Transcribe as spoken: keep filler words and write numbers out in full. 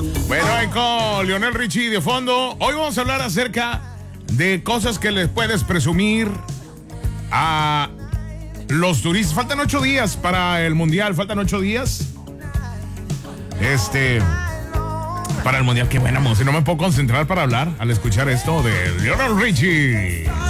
Bueno, ahí con Lionel Richie de fondo. Hoy vamos a hablar acerca de cosas que les puedes presumir a los turistas. Faltan ocho días para el Mundial, faltan ocho días. Este... Para el Mundial, qué buena música. No me puedo concentrar para hablar al escuchar esto de Lionel Richie.